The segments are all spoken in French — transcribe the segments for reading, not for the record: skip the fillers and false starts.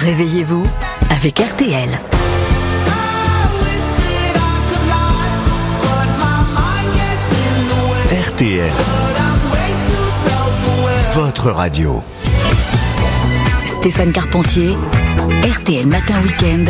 Réveillez-vous avec RTL. RTL, votre radio. Stéphane Carpentier, RTL Matin Week-end,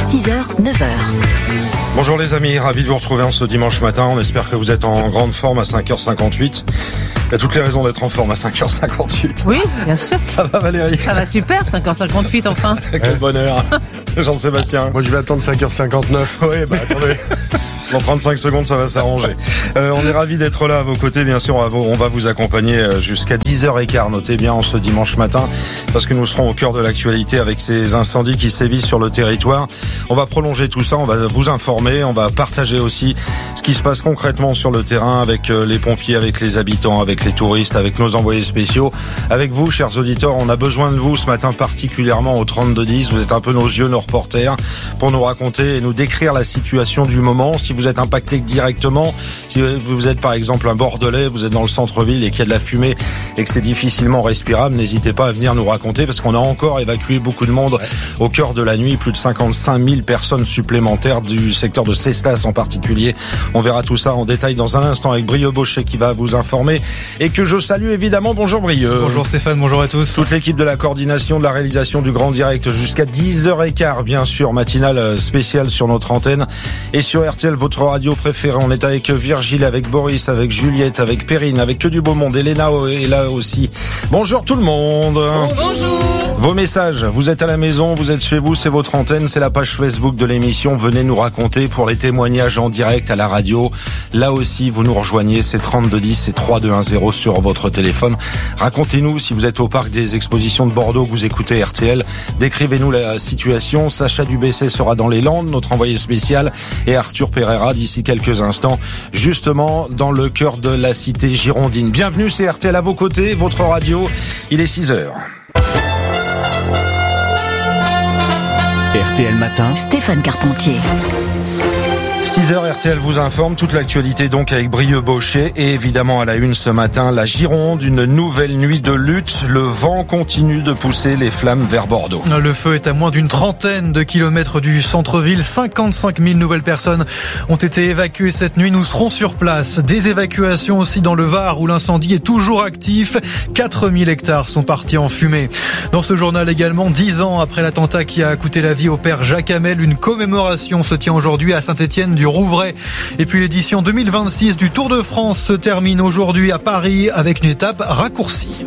6h, 9h. Bonjour les amis, ravi de vous retrouver en ce dimanche matin. On espère que vous êtes en grande forme à 5h58. Il y a toutes les raisons d'être en forme à 5h58. Oui, bien sûr. Ça va Valérie? Ça va super, 5h58 enfin. Quel bonheur. Jean-Sébastien. Moi je vais attendre 5h59. Oui, attendez. Dans 35 secondes, ça va s'arranger. On est ravis d'être là à vos côtés, bien sûr. On va vous accompagner jusqu'à 10h15. Notez bien en ce dimanche matin, parce que nous serons au cœur de l'actualité avec ces incendies qui sévissent sur le territoire. On va prolonger tout ça, on va vous informer, on va partager aussi ce qui se passe concrètement sur le terrain avec les pompiers, avec les habitants, avec les touristes, avec nos envoyés spéciaux, avec vous, chers auditeurs. On a besoin de vous ce matin particulièrement au 3210. Vous êtes un peu nos yeux, nos reporters, pour nous raconter et nous décrire la situation du moment. Si vous êtes impacté directement, si vous êtes par exemple un Bordelais, vous êtes dans le centre-ville et qu'il y a de la fumée et que c'est difficilement respirable, n'hésitez pas à venir nous raconter, parce qu'on a encore évacué beaucoup de monde au cœur de la nuit, plus de 55 000 personnes supplémentaires du secteur de Cestas en particulier. On verra tout ça en détail dans un instant avec Brieux Bochet qui va vous informer et que je salue évidemment. Bonjour Brieux. Bonjour Stéphane, bonjour à tous. Toute l'équipe de la coordination, de la réalisation du Grand Direct jusqu'à 10h15, bien sûr, matinale spéciale sur notre antenne et sur RTL, votre radio préférée. On est avec Virgile, avec Boris, avec Juliette, avec Perrine, avec que du beau monde. Elena est là aussi. Bonjour tout le monde. Bonjour. Vos messages, vous êtes à la maison, vous êtes chez vous, c'est votre antenne, c'est la page Facebook de l'émission. Venez nous raconter pour les témoignages en direct à la radio. Là aussi, vous nous rejoignez, c'est 3210, c'est 3210 sur votre téléphone. Racontez-nous si vous êtes au parc des expositions de Bordeaux, vous écoutez RTL. Décrivez-nous la situation. Sacha Dubessé sera dans les Landes, notre envoyé spécial, et Arthur Pereira d'ici quelques instants, justement dans le cœur de la cité girondine. Bienvenue, c'est RTL à vos côtés, votre radio. Il est 6h. RTL Matin, Stéphane Carpentier. 6h, RTL vous informe, toute l'actualité donc avec Brieux Bochet et évidemment à la une ce matin, la Gironde, une nouvelle nuit de lutte. Le vent continue de pousser les flammes vers Bordeaux. Le feu est à moins d'une trentaine de kilomètres du centre-ville. 55 000 nouvelles personnes ont été évacuées cette nuit. Nous serons sur place. Des évacuations aussi dans le Var où l'incendie est toujours actif. 4 000 hectares sont partis en fumée. Dans ce journal également, 10 ans après l'attentat qui a coûté la vie au père Jacques Hamel, une commémoration se tient aujourd'hui à Saint-Étienne du Rouvray. Et puis l'édition 2026 du Tour de France se termine aujourd'hui à Paris avec une étape raccourcie.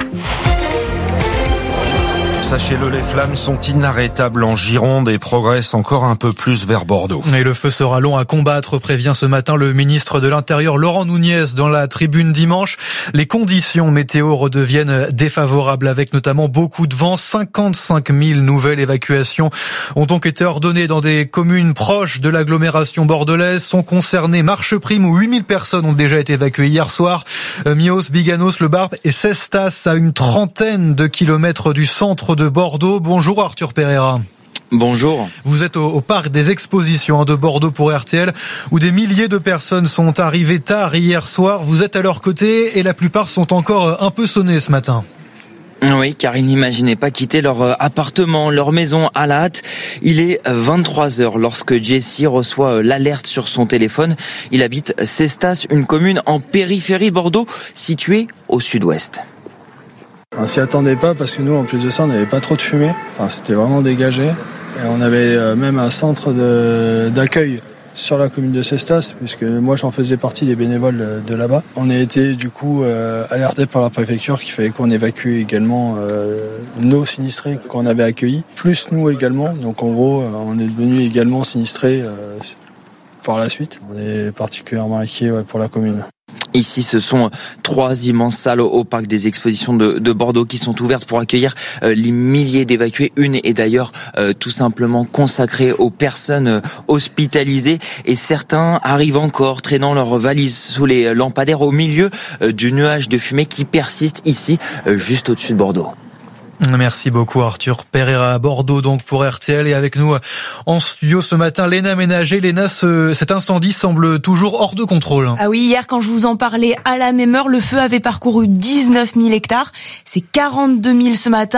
Sachez-le, les flammes sont inarrêtables en Gironde et progressent encore un peu plus vers Bordeaux. Et le feu sera long à combattre, prévient ce matin le ministre de l'Intérieur Laurent Nunez dans la tribune dimanche. Les conditions météo redeviennent défavorables avec notamment beaucoup de vent. 55 000 nouvelles évacuations ont donc été ordonnées dans des communes proches de l'agglomération bordelaise. Sont concernées Marcheprime où 8 000 personnes ont déjà été évacuées hier soir. Mios, Biganos, Le Barbe et Cestas à une trentaine de kilomètres du centre de Bordeaux. Bonjour Arthur Pereira. Bonjour. Vous êtes au parc des expositions de Bordeaux pour RTL où des milliers de personnes sont arrivées tard hier soir. Vous êtes à leur côté et la plupart sont encore un peu sonnés ce matin. Oui, car ils n'imaginaient pas quitter leur appartement, leur maison à la hâte. Il est 23h lorsque Jesse reçoit l'alerte sur son téléphone. Il habite Cestas, une commune en périphérie Bordeaux, située au sud-ouest. On s'y attendait pas parce que nous, en plus de ça, on n'avait pas trop de fumée. Enfin, c'était vraiment dégagé. Et on avait même un centre d'accueil sur la commune de Cestas, puisque moi, j'en faisais partie des bénévoles de là-bas. On a été, du coup, alertés par la préfecture qu'il fallait qu'on évacue également nos sinistrés qu'on avait accueillis, plus nous également. Donc, en gros, on est devenu également sinistrés par la suite. On est particulièrement inquiets pour la commune. Ici, ce sont 3 immenses salles au parc des expositions de Bordeaux qui sont ouvertes pour accueillir les milliers d'évacués. Une est d'ailleurs tout simplement consacrée aux personnes hospitalisées et certains arrivent encore traînant leurs valises sous les lampadaires au milieu du nuage de fumée qui persiste ici, juste au-dessus de Bordeaux. Merci beaucoup Arthur Pereira à Bordeaux donc pour RTL et avec nous en studio ce matin Léna Ménager. Léna, cet incendie semble toujours hors de contrôle. Ah oui, hier quand je vous en parlais à la même heure, le feu avait parcouru 19 000 hectares. C'est 42 000 ce matin.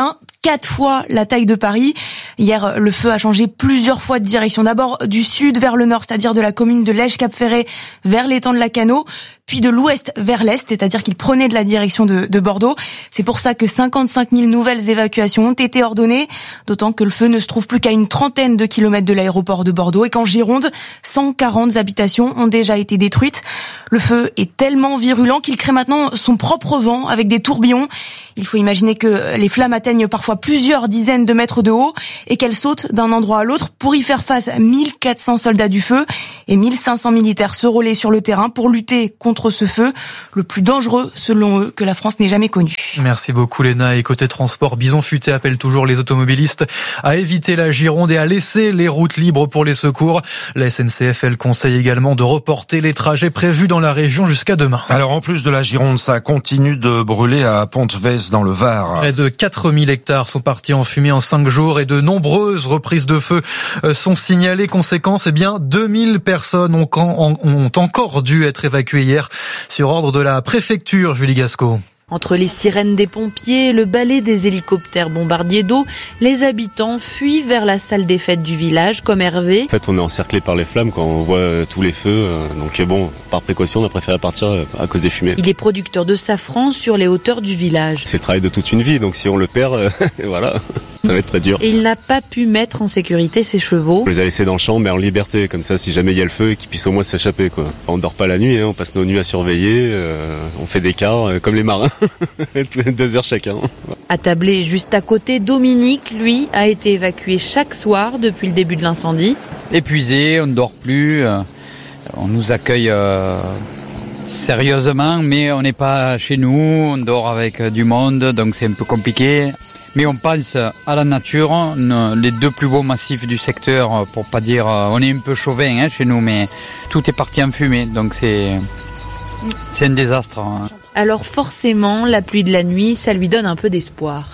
4 fois la taille de Paris. Hier, le feu a changé plusieurs fois de direction. D'abord du sud vers le nord, c'est-à-dire de la commune de Lège-Cap-Ferré vers l'étang de Lacanau, puis de l'ouest vers l'est, c'est-à-dire qu'il prenait de la direction de Bordeaux. C'est pour ça que 55 000 nouvelles évacuations ont été ordonnées, d'autant que le feu ne se trouve plus qu'à une trentaine de kilomètres de l'aéroport de Bordeaux et qu'en Gironde, 140 habitations ont déjà été détruites. Le feu est tellement virulent qu'il crée maintenant son propre vent avec des tourbillons. Il faut imaginer que les flammes atteignent parfois plusieurs dizaines de mètres de haut et qu'elles sautent d'un endroit à l'autre. Pour y faire face, 1400 soldats du feu et 1500 militaires se relaient sur le terrain pour lutter contre ce feu, le plus dangereux selon eux que la France n'ait jamais connu. Merci beaucoup Léna. Et côté transport, Bison Futé appelle toujours les automobilistes à éviter la Gironde et à laisser les routes libres pour les secours. La SNCF, elle conseille également de reporter les trajets prévus dans la région jusqu'à demain. Alors en plus de la Gironde, ça continue de brûler à Pontvez dans le Var. Près de 4000 hectares sont partis en fumée en 5 jours et de nombreuses reprises de feu sont signalées. Conséquence, 2000 personnes ont encore dû être évacuées hier sur ordre de la préfecture, Julie Gasco. Entre les sirènes des pompiers et le balai des hélicoptères bombardiers d'eau, les habitants fuient vers la salle des fêtes du village, comme Hervé. En fait, on est encerclé par les flammes quand on voit tous les feux. Donc bon, par précaution, on a préféré partir à cause des fumées. Il est producteur de safran sur les hauteurs du village. C'est le travail de toute une vie, donc si on le perd, voilà, ça va être très dur. Et il n'a pas pu mettre en sécurité ses chevaux. On les a laissés dans le champ, mais en liberté, comme ça, si jamais il y a le feu, qu'ils puissent au moins s'échapper, quoi. On dort pas la nuit, on passe nos nuits à surveiller, on fait des quarts, comme les marins. 2 heures chacun. Attablé juste à côté, Dominique, lui, a été évacué chaque soir depuis le début de l'incendie. Épuisé, on ne dort plus, on nous accueille sérieusement, mais on n'est pas chez nous, on dort avec du monde, donc c'est un peu compliqué. Mais on pense à la nature, les 2 plus beaux massifs du secteur, pour pas dire, on est un peu chauvin chez nous, mais tout est parti en fumée, donc c'est un désastre. Alors forcément, la pluie de la nuit, ça lui donne un peu d'espoir.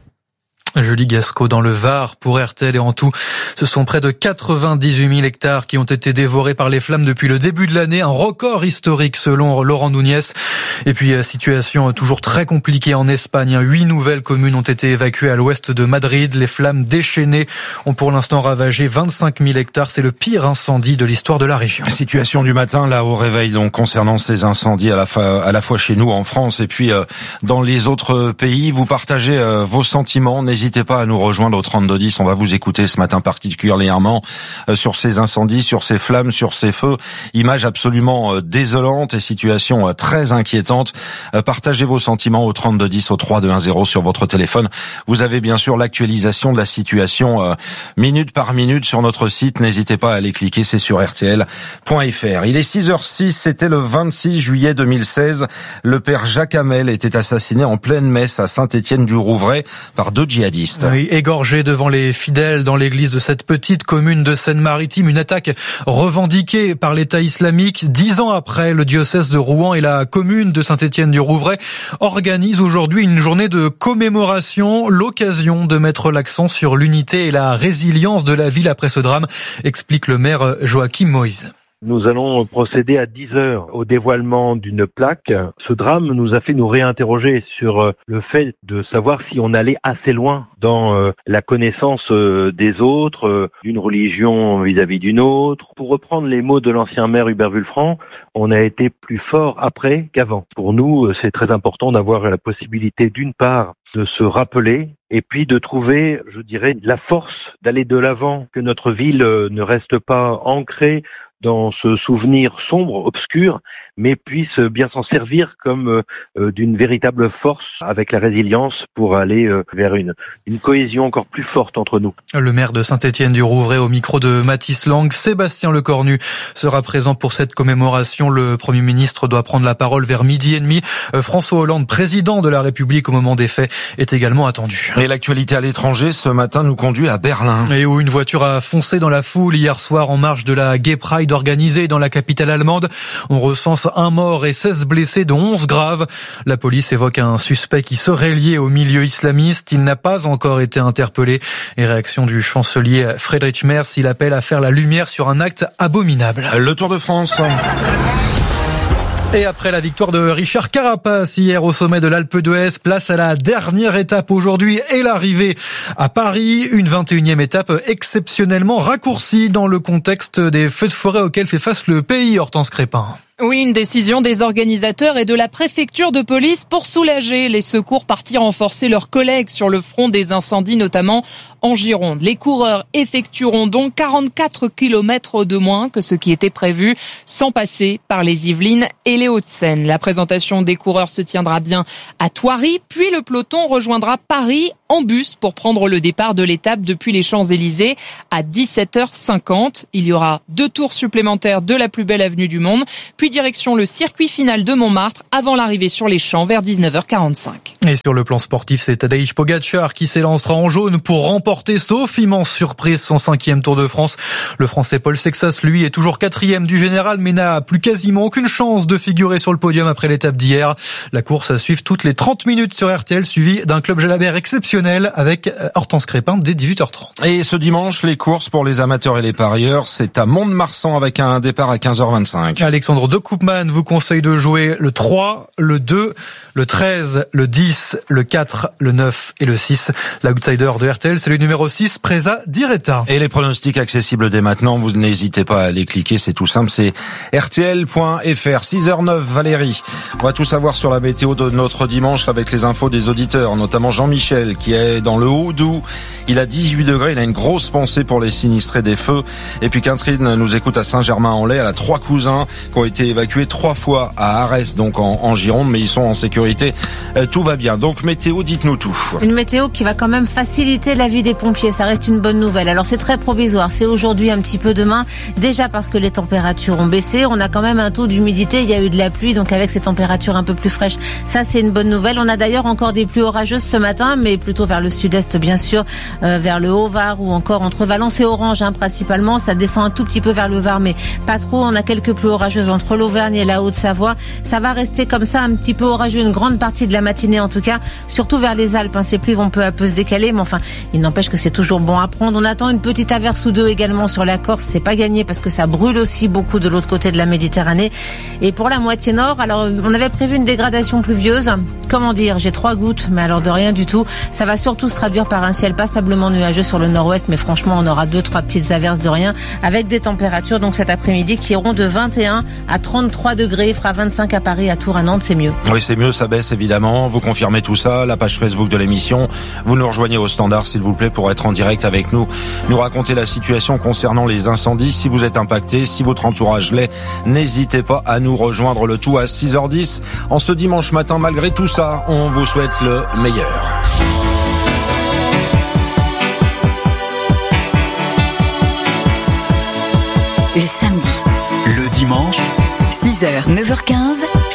Julie Gasco dans le Var pour RTL et en tout, ce sont près de 98 000 hectares qui ont été dévorés par les flammes depuis le début de l'année, un record historique selon Laurent Nunez. Et puis situation toujours très compliquée en Espagne, 8 nouvelles communes ont été évacuées à l'ouest de Madrid. Les flammes déchaînées ont pour l'instant ravagé 25 000 hectares, c'est le pire incendie de l'histoire de la région. Situation du matin là au réveil donc concernant ces incendies à la fois chez nous en France et puis dans les autres pays. Vous partagez vos sentiments. N'hésitez pas à nous rejoindre au 3210. On va vous écouter ce matin particulièrement sur ces incendies, sur ces flammes, sur ces feux. Images absolument désolantes et situations très inquiétantes. Partagez vos sentiments au 3210, au 3210 sur votre téléphone. Vous avez bien sûr l'actualisation de la situation minute par minute sur notre site. N'hésitez pas à aller cliquer, c'est sur rtl.fr. Il est 6h06, c'était le 26 juillet 2016. Le père Jacques Hamel était assassiné en pleine messe à Saint-Étienne-du-Rouvray par 2 djihadistes. Oui, égorgé devant les fidèles dans l'église de cette petite commune de Seine-Maritime, une attaque revendiquée par l'État islamique. 10 ans après, le diocèse de Rouen et la commune de Saint-Étienne-du-Rouvray organisent aujourd'hui une journée de commémoration, l'occasion de mettre l'accent sur l'unité et la résilience de la ville après ce drame, explique le maire Joachim Moïse. Nous allons procéder à 10 heures au dévoilement d'une plaque. Ce drame nous a fait nous réinterroger sur le fait de savoir si on allait assez loin dans la connaissance des autres, d'une religion vis-à-vis d'une autre. Pour reprendre les mots de l'ancien maire Hubert Vulfranc, on a été plus fort après qu'avant. Pour nous, c'est très important d'avoir la possibilité d'une part de se rappeler et puis de trouver, je dirais, la force d'aller de l'avant, que notre ville ne reste pas ancrée dans ce souvenir sombre, obscur, mais puisse bien s'en servir comme d'une véritable force avec la résilience pour aller vers une cohésion encore plus forte entre nous. Le maire de Saint-Étienne-du-Rouvray au micro de Mathis Lang, Sébastien Lecornu sera présent pour cette commémoration. Le Premier ministre doit prendre la parole vers 12h30. François Hollande, président de la République au moment des faits, est également attendu. Et l'actualité à l'étranger ce matin nous conduit à Berlin. Et où une voiture a foncé dans la foule hier soir en marge de la Gay Pride organisée dans la capitale allemande. On recense 1 mort et 16 blessés, dont 11 graves. La police évoque un suspect qui serait lié au milieu islamiste. Il n'a pas encore été interpellé. Et réaction du chancelier Friedrich Merz, il appelle à faire la lumière sur un acte abominable. Le Tour de France. Et après la victoire de Richard Carapace hier au sommet de l'Alpe d'Huez, place à la dernière étape aujourd'hui et l'arrivée à Paris. Une 21e étape exceptionnellement raccourcie dans le contexte des feux de forêt auxquels fait face le pays, Hortense Crépin. Oui, une décision des organisateurs et de la préfecture de police pour soulager les secours partis renforcer leurs collègues sur le front des incendies, notamment en Gironde. Les coureurs effectueront donc 44 km de moins que ce qui était prévu, sans passer par les Yvelines et les Hauts-de-Seine. La présentation des coureurs se tiendra bien à Thoiry, puis le peloton rejoindra Paris en bus pour prendre le départ de l'étape depuis les Champs-Élysées à 17h50. Il y aura 2 tours supplémentaires de la plus belle avenue du monde, puis direction le circuit final de Montmartre avant l'arrivée sur les Champs vers 19h45. Et sur le plan sportif, c'est Tadej Pogačar qui s'élancera en jaune pour remporter, sauf immense surprise, son 5e Tour de France. Le Français Paul Sexas, lui, est toujours 4e du général, mais n'a plus quasiment aucune chance de figurer sur le podium après l'étape d'hier. La course à suivre toutes les 30 minutes sur RTL, suivie d'un club Jalabert exceptionnel avec Hortense Crépin dès 18h30. Et ce dimanche, les courses pour les amateurs et les parieurs, c'est à Mont-de-Marsan avec un départ à 15h25. Alexandre de Koopman vous conseille de jouer le 3, le 2, le 13, le 10, le 4, le 9 et le 6. L'outsider de RTL, c'est le numéro 6, Preza Diretta. Et les pronostics accessibles dès maintenant, vous n'hésitez pas à les cliquer, c'est tout simple, c'est rtl.fr. 6h09, Valérie. On va tout savoir sur la météo de notre dimanche avec les infos des auditeurs, notamment Jean-Michel qui est dans le Haut-Doubs. Il a 18 degrés, il a une grosse pensée pour les sinistrés des feux. Et puis Catherine nous écoute à Saint-Germain-en-Laye. Elle a 3 cousins qui ont été évacués 3 fois à Arès, donc en Gironde, mais ils sont en sécurité. Tout va bien. Donc météo, dites-nous tout. Une météo qui va quand même faciliter la vie des pompiers, ça reste une bonne nouvelle. Alors c'est très provisoire, c'est aujourd'hui, un petit peu demain, déjà parce que les températures ont baissé. On a quand même un taux d'humidité, il y a eu de la pluie, donc avec ces températures un peu plus fraîches, ça c'est une bonne nouvelle. On a d'ailleurs encore des pluies orageuses ce matin, mais plutôt vers le sud-est bien sûr, vers le Haut-Var ou encore entre Valence et Orange principalement. Ça descend un tout petit peu vers le Var, mais pas trop. On a quelques pluies orageuses entre l'Auvergne et la Haute-Savoie. Ça va rester comme ça, un petit peu orageux une grande partie de la matinée en tout cas, surtout vers les Alpes. Ces pluies vont peu à peu se décaler, mais enfin, il n'empêche que c'est toujours bon à prendre. On attend une petite averse ou deux également sur la Corse. C'est pas gagné parce que ça brûle aussi beaucoup de l'autre côté de la Méditerranée. Et pour la moitié nord, alors on avait prévu une dégradation pluvieuse. Comment dire, j'ai 3 gouttes, mais alors de rien du tout. Ça va surtout se traduire par un ciel passablement nuageux sur le nord-ouest, mais franchement, on aura 2-3 petites averses de rien, avec des températures donc cet après-midi qui iront de 21 à 33 degrés. Il fera 25 à Paris, à Tours, à Nantes, c'est mieux. Oui, c'est mieux, ça baisse évidemment. Vous confirmez tout ça, la page Facebook de l'émission. Vous nous rejoignez au standard, s'il vous plaît, pour être en direct avec nous. Nous raconter la situation concernant les incendies. Si vous êtes impacté, si votre entourage l'est, n'hésitez pas à nous rejoindre, le tout à 6h10. En ce dimanche matin, malgré tout ça, on vous souhaite le meilleur. Le samedi, Le dimanche, 6h, 9h15,